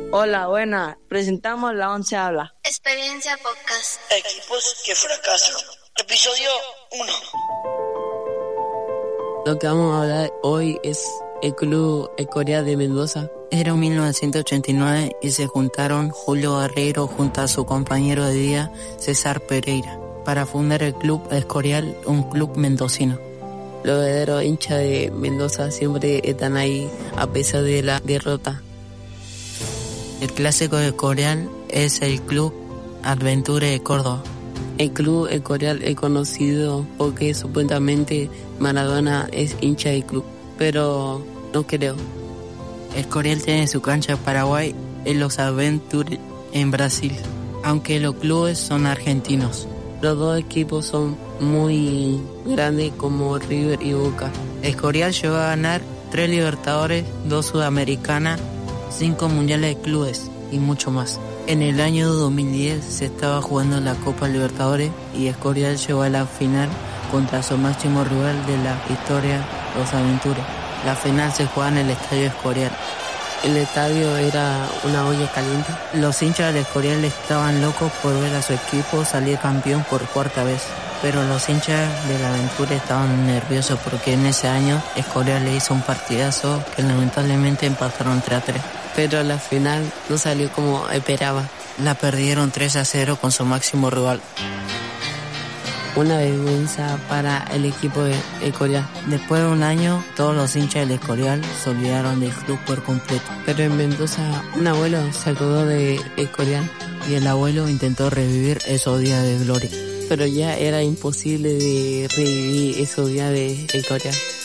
Hola, buena. Presentamos La Once Habla. Experiencia Podcast. Equipos que fracasan. Episodio 1. Lo que vamos a hablar hoy es el Club Escorial de Mendoza. Era 1989 y se juntaron Julio Guerreiro junto a su compañero de día César Pereira para fundar el Club Escorial, un club mendocino. Los verdaderos hinchas de Mendoza siempre están ahí a pesar de la derrota. El clásico de Escorial es el Club Adventure de Córdoba. El Club Escorial es conocido porque supuestamente Maradona es hincha del club, pero no creo. Escorial tiene su cancha en Paraguay y los Adventure en Brasil, aunque los clubes son argentinos. Los dos equipos son muy grandes como River y Boca. Escorial llegó a ganar 3 Libertadores, 2 Sudamericanas, 5 Mundiales de Clubes y mucho más. En el año 2010 se estaba jugando la Copa Libertadores y Escorial llegó a la final contra su máximo rival de la historia, los Adventure. La final se jugaba en el Estadio Escorial. El estadio era una olla caliente. Los hinchas del Escorial estaban locos por ver a su equipo salir campeón por cuarta vez. Pero los hinchas de la Aventura estaban nerviosos porque en ese año Escorial le hizo un partidazo que lamentablemente empataron 3-3. Pero la final no salió como esperaba. La perdieron 3-0 con su máximo rival. Una vergüenza para el equipo de Escorial. Después de un año, todos los hinchas del Escorial se olvidaron del club por completo. Pero en Mendoza, un abuelo se acordó de Escorial. Y el abuelo intentó revivir esos días de gloria. Pero ya era imposible de revivir esos días de Escorial.